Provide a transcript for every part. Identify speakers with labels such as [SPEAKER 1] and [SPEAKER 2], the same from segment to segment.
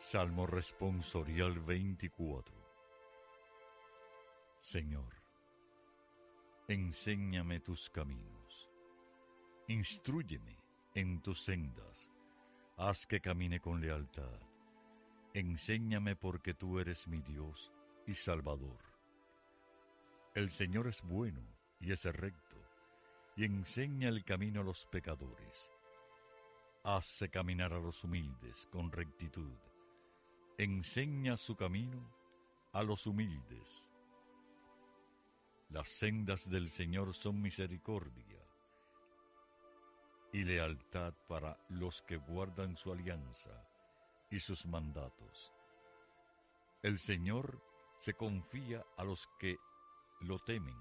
[SPEAKER 1] Salmo responsorial 24. Señor, enséñame tus caminos, instrúyeme en tus sendas, haz que camine con lealtad. Enséñame porque tú eres mi Dios y Salvador. El Señor es bueno y es recto, y enseña el camino a los pecadores. Hace caminar a los humildes con rectitud. Enseña su camino a los humildes. Las sendas del Señor son misericordia y lealtad para los que guardan su alianza y sus mandatos. El Señor se confía a los que lo temen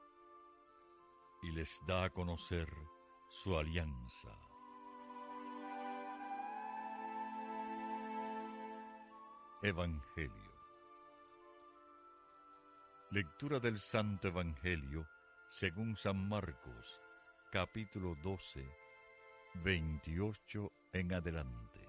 [SPEAKER 1] y les da a conocer su alianza. Evangelio. Lectura del Santo Evangelio según San Marcos, capítulo 12, 28 en adelante.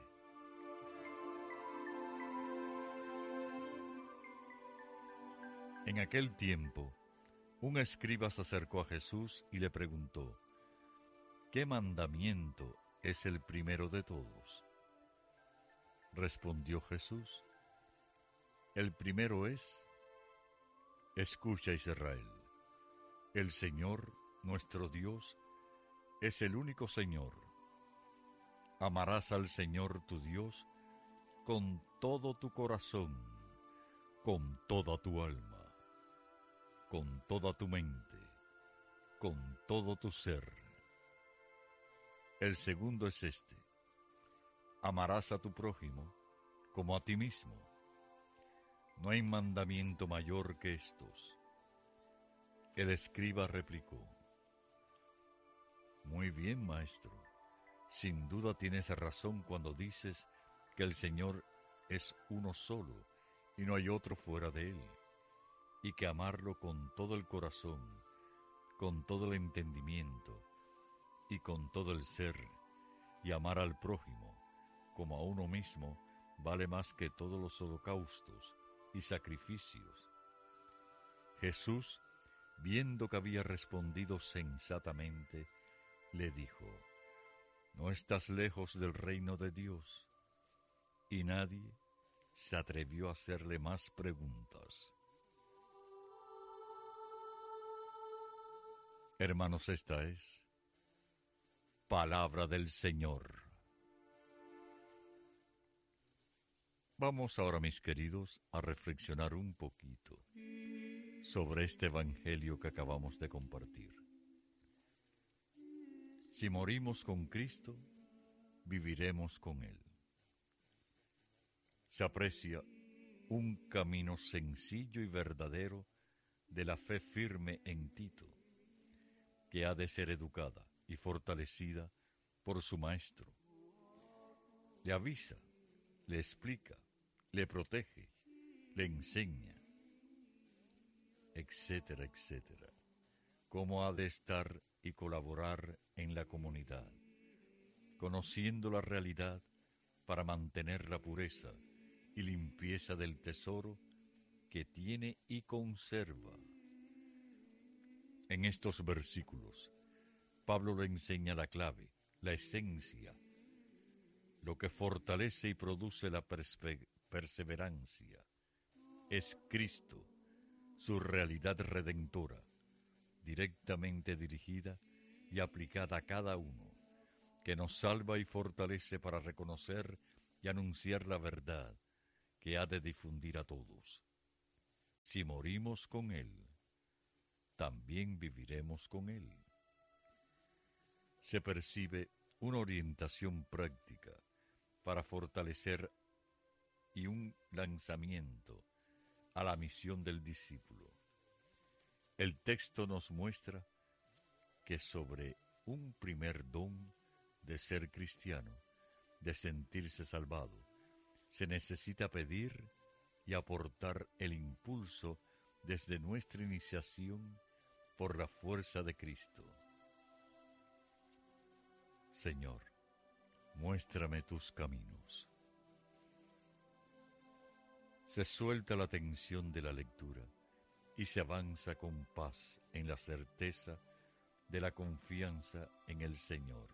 [SPEAKER 1] En aquel tiempo, un escriba se acercó a Jesús y le preguntó: ¿qué mandamiento es el primero de todos? Respondió Jesús: el primero es: escucha, Israel, el Señor, nuestro Dios, es el único Señor. Amarás al Señor tu Dios con todo tu corazón, con toda tu alma, con toda tu mente, con todo tu ser. El segundo es este: amarás a tu prójimo como a ti mismo. No hay mandamiento mayor que estos. El escriba replicó: muy bien, maestro. Sin duda tienes razón cuando dices que el Señor es uno solo y no hay otro fuera de Él, y que amarlo con todo el corazón, con todo el entendimiento y con todo el ser, y amar al prójimo como a uno mismo, vale más que todos los holocaustos y sacrificios. Jesús, viendo que había respondido sensatamente, le dijo: no estás lejos del reino de Dios. Y nadie se atrevió a hacerle más preguntas. Hermanos, esta es palabra del Señor. Vamos ahora, mis queridos, a reflexionar un poquito sobre este evangelio que acabamos de compartir. Si morimos con Cristo, viviremos con Él. Se aprecia un camino sencillo y verdadero de la fe firme en Tito, que ha de ser educada y fortalecida por su maestro. Le avisa, le explica, le protege, le enseña, etcétera, etcétera. Cómo ha de estar y colaborar en la comunidad, conociendo la realidad para mantener la pureza y limpieza del tesoro que tiene y conserva. En estos versículos, Pablo le enseña la clave, la esencia, lo que fortalece y produce la perseverancia. Es Cristo, su realidad redentora, directamente dirigida y aplicada a cada uno, que nos salva y fortalece para reconocer y anunciar la verdad que ha de difundir a todos. Si morimos con Él, también viviremos con Él. Se percibe una orientación práctica para fortalecer y un lanzamiento a la misión del discípulo. El texto nos muestra que sobre un primer don de ser cristiano, de sentirse salvado, se necesita pedir y aportar el impulso desde nuestra iniciación por la fuerza de Cristo. Señor, muéstrame tus caminos. Se suelta la tensión de la lectura y se avanza con paz en la certeza de la confianza en el Señor.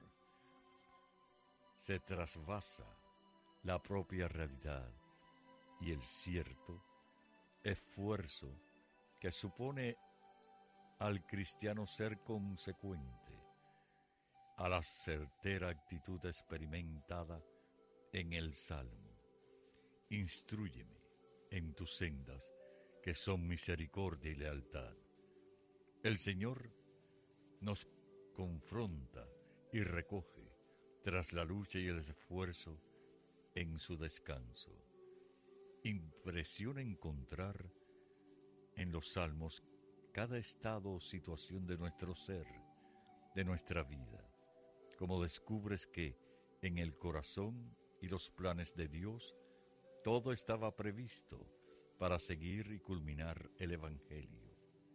[SPEAKER 1] Se trasvasa la propia realidad y el cierto esfuerzo que supone al cristiano ser consecuente a la certera actitud experimentada en el Salmo. Instrúyeme en tus sendas, que son misericordia y lealtad. El Señor nos confronta y recoge tras la lucha y el esfuerzo en su descanso. Impresiona encontrar en los salmos cada estado o situación de nuestro ser, de nuestra vida, como descubres que en el corazón y los planes de Dios todo estaba previsto para seguir y culminar el Evangelio.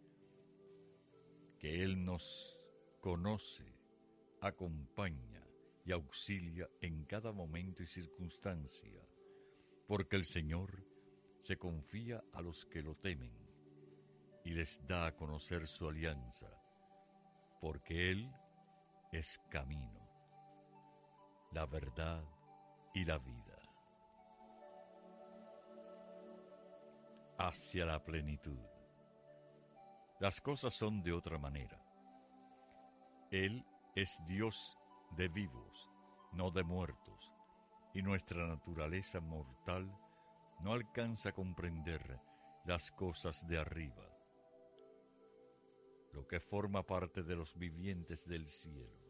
[SPEAKER 1] Que Él nos conoce, acompaña y auxilia en cada momento y circunstancia, porque el Señor se confía a los que lo temen y les da a conocer su alianza, porque Él es camino, la verdad y la vida. Hacia la plenitud. Las cosas son de otra manera. Él es Dios de vivos, no de muertos, y nuestra naturaleza mortal no alcanza a comprender las cosas de arriba, lo que forma parte de los vivientes del cielo.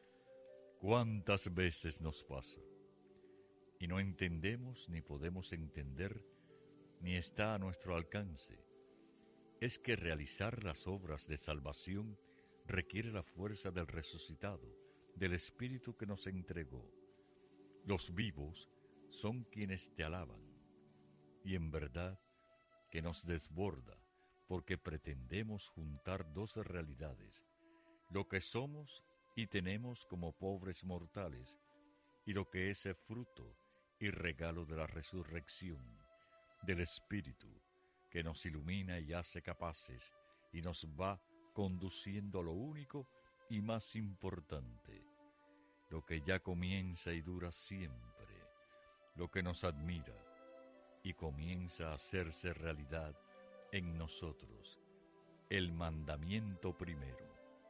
[SPEAKER 1] ¿Cuántas veces nos pasa? Y no entendemos ni podemos entender, ni está a nuestro alcance. Es que realizar las obras de salvación requiere la fuerza del resucitado, del Espíritu que nos entregó. Los vivos son quienes te alaban, y en verdad que nos desborda, porque pretendemos juntar dos realidades, lo que somos y tenemos como pobres mortales, y lo que es el fruto y regalo de la resurrección, del Espíritu, que nos ilumina y hace capaces, y nos va conduciendo a lo único y más importante, lo que ya comienza y dura siempre, lo que nos admira y comienza a hacerse realidad en nosotros, el mandamiento primero.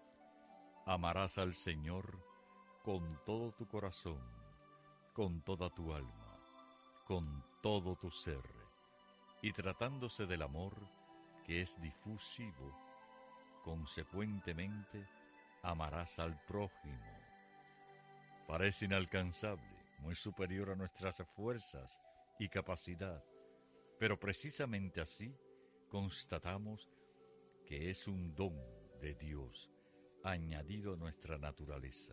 [SPEAKER 1] Amarás al Señor con todo tu corazón, con toda tu alma, con todo tu ser, y tratándose del amor que es difusivo, consecuentemente amarás al prójimo. Parece inalcanzable, muy superior a nuestras fuerzas y capacidad, pero precisamente así constatamos que es un don de Dios añadido a nuestra naturaleza.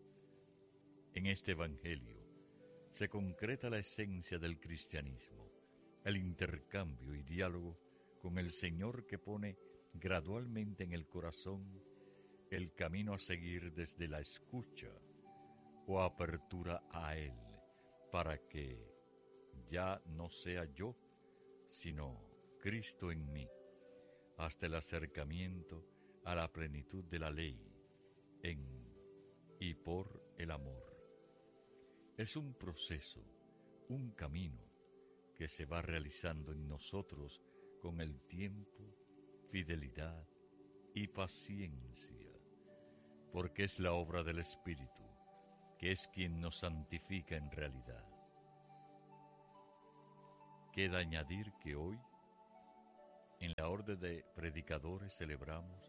[SPEAKER 1] En este Evangelio se concreta la esencia del cristianismo, el intercambio y diálogo con el Señor que pone gradualmente en el corazón el camino a seguir desde la escucha o apertura a Él, para que ya no sea yo, sino Cristo en mí, hasta el acercamiento a la plenitud de la ley, en y por el amor. Es un proceso, un camino que se va realizando en nosotros con el tiempo, fidelidad y paciencia, porque es la obra del Espíritu, que es quien nos santifica en realidad. Queda añadir que hoy, en la orden de predicadores, celebramos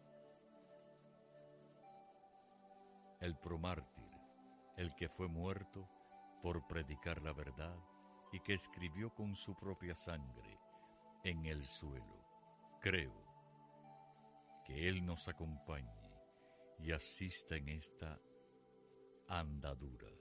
[SPEAKER 1] el promártir, el que fue muerto por predicar la verdad y que escribió con su propia sangre en el suelo. Creo que Él nos acompañe y asista en esta andadura.